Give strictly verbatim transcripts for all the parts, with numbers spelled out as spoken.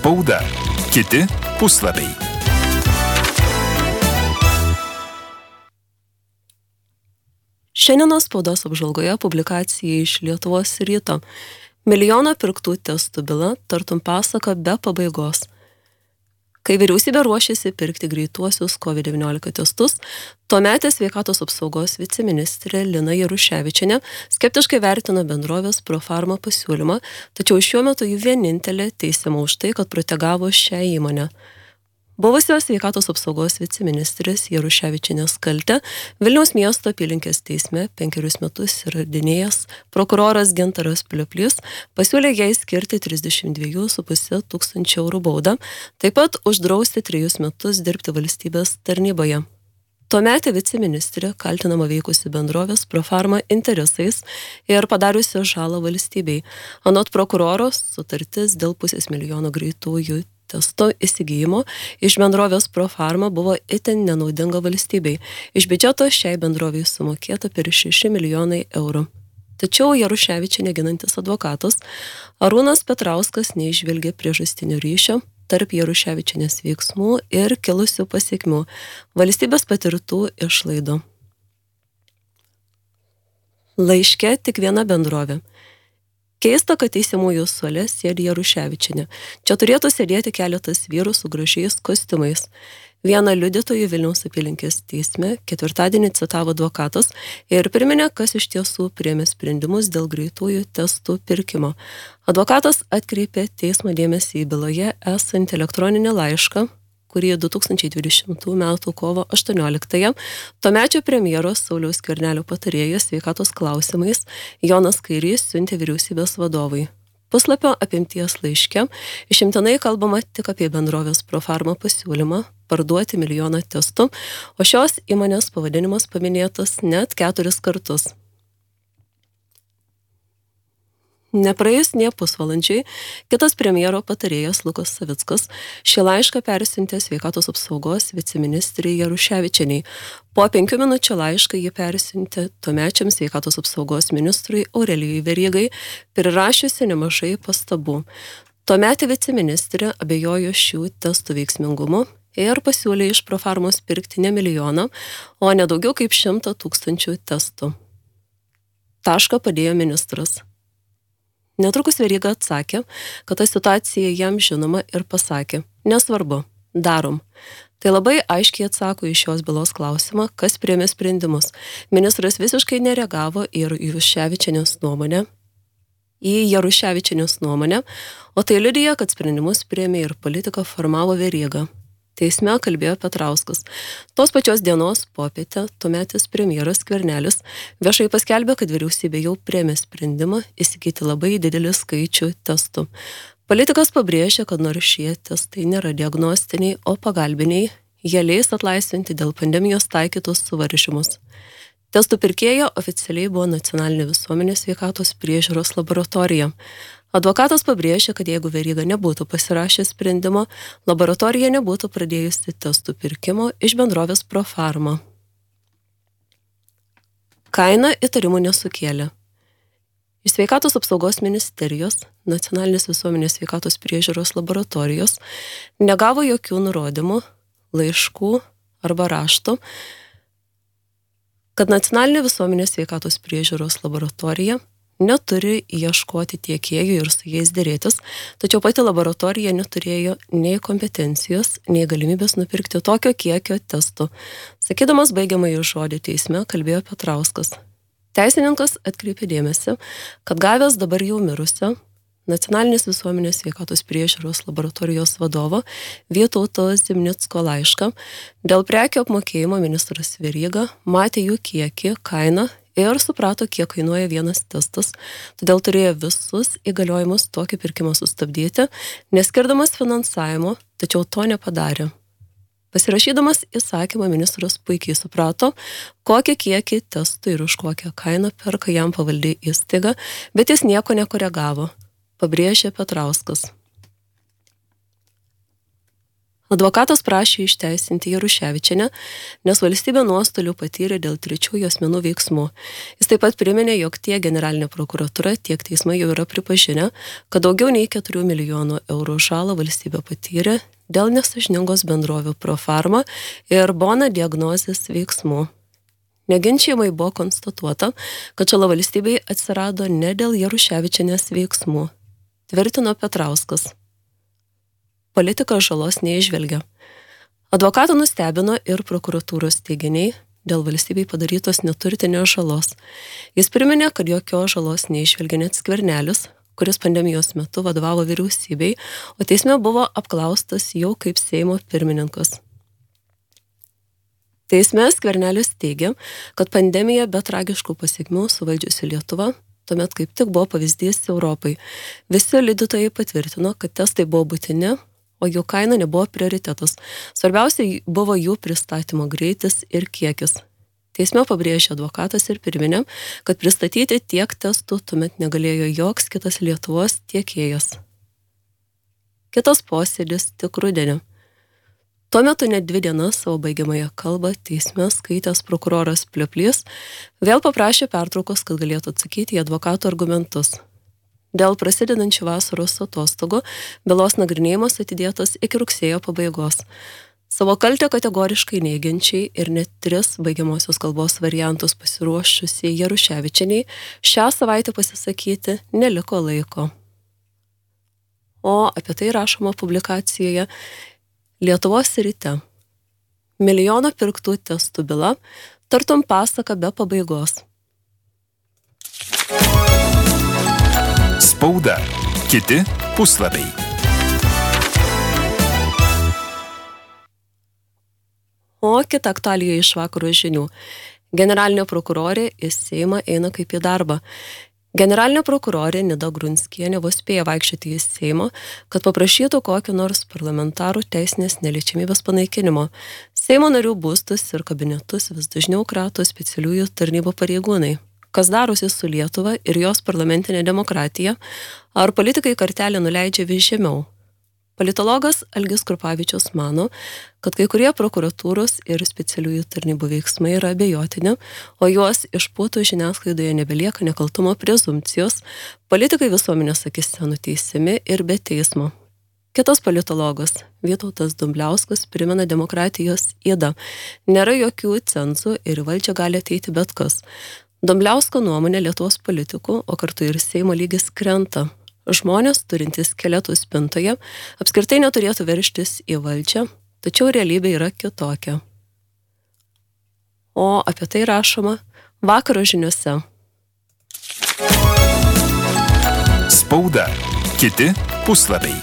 Spauda. Kiti puslapiai. Šiandienos spaudos apžvalgoje publikacija iš Lietuvos ryto. Milijono pirktų testų byla tartum pasaka be pabaigos. Kai vyriausybė ruošėsi pirkti greituosius COVID devyniolika testus, tuometė sveikatos apsaugos viceministrė Lina Jaruševičienė skeptiškai vertino bendrovės Profarma pasiūlymą, tačiau šiuo metu ji vienintelė teisiama už tai, kad protegavo šią įmonę. Buvusios sveikatos apsaugos viceministrės Jaruševičienės kaltę Vilniaus miesto apylinkės teisme penkerius metus įrodinėjęs prokuroras Gintaras Plioplys pasiūlė jai skirti trisdešimt dviejų su puse tūkstančių eurų baudą, taip pat uždrausti trejus metus dirbti valstybės tarnyboje. Tuometė viceministrė kaltinama veikusi bendrovės Profarma interesais ir padariusi žalą valstybei. Anot prokuroro, sutartis dėl pusės milijono greitųjų testo įsigijimo iš bendrovės Profarma buvo itin nenaudinga valstybei. Iš biudžeto šiai bendrovei sumokėta per šeši milijonai eurų. Tačiau Jaruševičienė ginantis advokatas Arūnas Petrauskas neįžvelgė priežastinio ryšio tarp Jaruševičienės veiksmų ir kilusių pasiekmių valstybės patirtų išlaidų. Laiške tik viena bendrovė. Keista, kad teisiamųjų suole sėdi Jaruševičienė. Čia turėtų sėdėti keletas vyrų su gražiais kostiumais. Vieną liudytojų Vilniaus apylinkės teisme ketvirtadienį citavo advokatas ir priminė, kas iš tiesų priėmė sprendimus dėl greitųjų testų pirkimo. Advokatas atkreipė teismo dėmesį į byloje esantį elektroninį laišką, kurį du tūkstančiai dvidešimtų metų kovo aštuonioliktąją tuomečio premjero Sauliaus Skvernelio patarėjas sveikatos klausimais Jonas Kairys siuntė vyriausybės vadovui. Puslapio apimties laiške išimtinai kalbama tik apie bendrovės Profarma pasiūlymą parduoti milijoną testų, o šios įmonės pavadinimas paminėtas net keturis kartus. Nepraėjus nė pusvalandžiai, kitas premjero patarėjas Lukas Savickas šį laišką persiuntė sveikatos apsaugos viceministrei Jaruševičienei. Po penkių minučių laišką jį persiuntė tuomečiam sveikatos apsaugos ministrui Aurelijui Verygai, prirašiusi nemažai pastabų. Tuometė viceministrė abejojo šių testų veiksmingumu ir pasiūlė iš Profarmos pirkti ne milijoną, o ne daugiau kaip šimtą tūkstančių testų. Tašką padėjo ministras. Netrukus Veryga atsakė, kad ta situacija jam žinoma ir pasakė, nesvarbu, darom. Tai labai aiškiai atsako į šios bylos klausimą, kas priėmė sprendimus. Ministras visiškai nereagavo ir Jaruševičienės nuomonę, į Jaruševičienės nuomonę, o tai liudija, kad sprendimus priėmė ir politiką formavo Veryga. Teisme kalbėjo Petrauskas. Tos pačios dienos popietę tuometis premjeras Skvernelis viešai paskelbė, kad vyriausybė jau priėmė sprendimą įsigyti labai didelį skaičių testų. Politikas pabrėžė, kad nors šie testai nėra diagnostiniai, o pagalbiniai, jie leis atlaisvinti dėl pandemijos taikytus suvaržymus. Testų pirkėja oficialiai buvo Nacionalinė visuomenės sveikatos priežiūros laboratorija. Advokatas pabrėžė, kad jeigu Veryga nebūtų pasirašęs sprendimo, laboratorija nebūtų pradėjusi testų pirkimo iš bendrovės Profarma. Kaina įtarimų nesukėlė. Iš sveikatos apsaugos ministerijos, Nacionalinės visuomenės sveikatos priežiūros laboratorijos negavo jokių nurodymų, laiškų arba raštų, kad Nacionalinė visuomenės sveikatos priežiūros laboratorija neturi ieškoti tiekėjų ir su jais dėrėtis, tačiau pati laboratorija neturėjo nei kompetencijos, nei galimybės nupirkti tokio kiekio testų. Sakydamas baigiamąjį žodį teisme kalbėjo Petrauskas. Teisininkas atkreipė dėmesį, kad gavęs dabar jau mirusio Nacionalinės visuomenės sveikatos priežiūros laboratorijos vadovo Vytauto Zimnicko laišką dėl prekių apmokėjimo ministras Veryga matė jų kiekį, kainą ir suprato, kiek kainuoja vienas testas, todėl turėjo visus įgaliojimus tokį pirkimą sustabdyti, neskirdamas finansavimo, tačiau to nepadarė. Pasirašydamas įsakymą ministras puikiai suprato, kokią kiekį testų ir už kokią kainą perka jam pavaldi įstaiga, bet jis nieko nekoregavo, pabrėžė Petrauskas. Advokatas prašė išteisinti Jaruševičienę, nes valstybė nuostolių patyrė dėl trečiųjų asmenų veiksmų. Jis taip pat priminė, jog tiek generalinė prokuratūra, tiek teismai jau yra pripažinę, kad daugiau nei keturių milijonų eurų žalą valstybė patyrė dėl nesąžiningos bendrovių Profarma ir Bona diagnozės veiksmų. Neginčiamai buvo konstatuota, kad žala valstybei atsirado ne dėl Jaruševičienės veiksmų, tvirtino Petrauskas. Politika žalos neižvelgia. Advokato nustebino ir prokuratūros teiginiai dėl valstybei padarytos neturtinės žalos. Jis priminė, kad jokios žalos neižvelgia net Skvernelis, kuris pandemijos metu vadovavo vyriausybei, o teisme buvo apklaustas jau kaip Seimo pirmininkas. Teisme Skvernelis teigia, kad pandemija be tragiškų pasiekmių suvaldžiusi Lietuvą, tuomet kaip tik buvo pavyzdys Europai. Visi liudytojai patvirtino, kad testai buvo būtini, o jų kaina nebuvo prioritetas. Svarbiausia buvo jų pristatymo greitis ir kiekis. Teisme pabrėžė advokatas ir priminė, kad pristatyti tiek testų tuomet negalėjo joks kitas Lietuvos tiekėjas. Kitas posėdis tik rudenį. Tuo metu net dvi dienas savo baigiamąją kalbą teisme skaitęs prokuroras Plioplys vėl paprašė pertraukos, kad galėtų atsakyti į advokato argumentus. Dėl prasidedančių vasaros atostogų bylos nagrinėjimas atidėtas iki rugsėjo pabaigos. Savo kaltę kategoriškai neigiančiai ir net tris baigiamosios kalbos variantus pasiruošusiai Jaruševičienei šią savaitę pasisakyti neliko laiko. O apie tai rašoma publikacijoje Lietuvos ryte. Milijono pirktų testų byla, tartum pasaka be pabaigos. Spauda. Kiti puslapiai. O kita aktualija iš vakaro žinių. Generalinė prokurorė į Seimą eina kaip į darbą. Generalinė prokurorė Nida Grunskienė vos spėjo vaikščioti į Seimą, kad paprašytų kokio nors parlamentarų teisinės neliečiamybės panaikinimo. Seimo narių būstus ir kabinetus vis dažniau krato specialiųjų tarnybų pareigūnai. Kas darosi su Lietuva ir jos parlamentinė demokratija, ar politikai kartelę nuleidžia vis žemiau. Politologas Algis Krupavičius mano, kad kai kurie prokuratūros ir specialiųjų tarnybų veiksmai yra abejotini, o juos išpūtų žiniasklaidoje nebelieka nekaltumo prezumpcijos, politikai visuomenės akise nuteisiami ir be teismo. Kitas politologas, Vytautas Dumbliauskas, primena demokratijos ydą. Nėra jokių cenzų ir į valdžią gali ateiti bet kas. Dumbliausko nuomonė Lietuvos politikų, o kartu ir Seimo lygis krenta. Žmonės, turintys skeletų spintoje, apskritai neturėtų verštis į valdžią, tačiau realybė yra kitokia. O apie tai rašoma vakaro žiniuose. Spauda. Kiti puslapiai.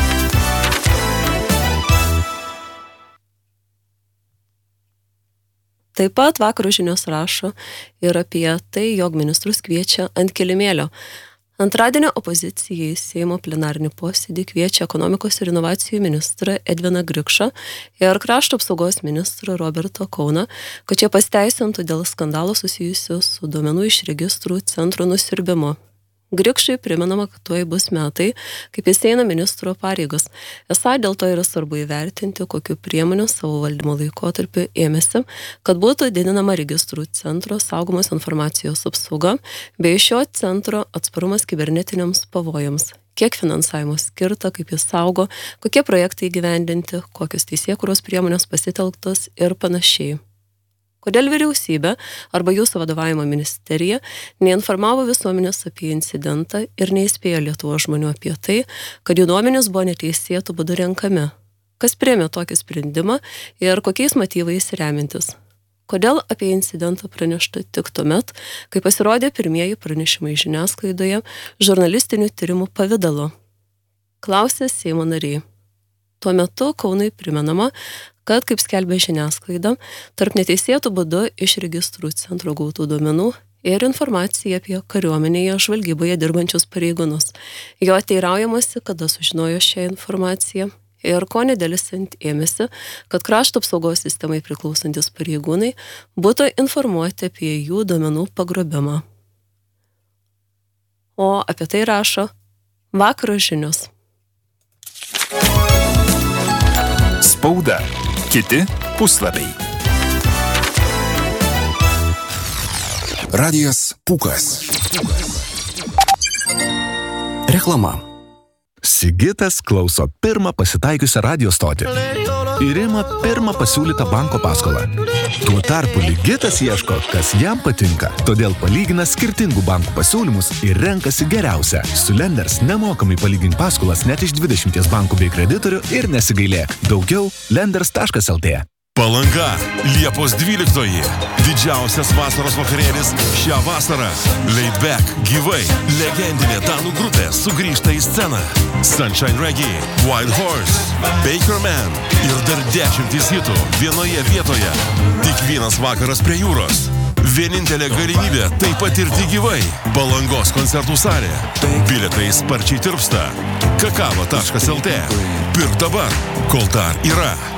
Taip pat vakaro žinios rašo ir apie tai, jog ministrus kviečia ant kilimėlio. Antradienio opozicija į Seimo plenarinį posėdį kviečia ekonomikos ir inovacijų ministrą Edviną Grikšą ir krašto apsaugos ministrą Robertą Kauną, kad šie pasiteisintų dėl skandalo susijusio su duomenų iš registrų centro nusiurbimo. Grikšui primenama, kad tuoj bus metai, kaip jis eina ministro pareigas. Esą dėl to yra svarbu įvertinti, kokiu priemonių savo valdymo laikotarpiu ėmėsi, kad būtų didinama registrų centro saugomos informacijos apsauga bei šio centro atsparumas kibernetiniams pavojams. Kiek finansavimo skirta, kaip jis saugo, kokie projektai įgyvendinti, kokios teisėkūros priemonės pasitelktos ir panašiai. Kodėl vyriausybė arba jūsų vadovavimo ministerija neinformavo visuomenės apie incidentą ir neįspėjo Lietuvos žmonių apie tai, kad jų duomenys buvo neteisėtų būdu renkami? Kas priėmė tokį sprendimą ir kokiais motyvais remintis? Kodėl apie incidentą pranešta tik tuomet, kai pasirodė pirmieji pranešimai žiniasklaidoje žurnalistinių tyrimų pavidalu? Klausė Seimo nariai. Tuo metu Kaunui primenama, kad, kaip skelbė žiniasklaida, tarp neteisėtų būdu iš registrų centro gautų duomenų ir informacija apie kariuomenėje žvalgyboje dirbančius pareigūnus. Jo teiraujamasi, kada sužinojo šią informaciją ir ko nedėlisant ėmėsi, kad krašto apsaugos sistemai priklausantis pareigūnai būtų informuoti apie jų duomenų pagrobimą. O apie tai rašo vakaro žinios. Spauda. Kiti puslapiai. Radijas Pūkas. Reklama. Sigitas klauso pirmą pasitaikiusią radijo stotį ir ima pirmą pasiūlytą banko paskolą. Tuo tarpu Ligitas ieško, kas jam patinka, todėl palygina skirtingų bankų pasiūlymus ir renkasi geriausią. Su Lenders nemokamai palygink paskolas net iš dvidešimties bankų bei kreditorių ir nesigailėk. Daugiau lenders taškas el tė. Palanga, Liepos dvyliktoji. Didžiausias vasaros vakarėlis šią vasarą. Laid Back, gyvai, legendinė danų grupė sugrįžta į sceną. Sunshine Reggae, Wild Horse, Baker Man ir dar dešimtys hitų vienoje vietoje. Tik vienas vakaras prie jūros. Vienintelė galimybė tai patirti gyvai. Palangos koncertų salė. Bilietai sparčiai tirpsta. kakava taškas el tė. Pirk dabar, kol dar yra.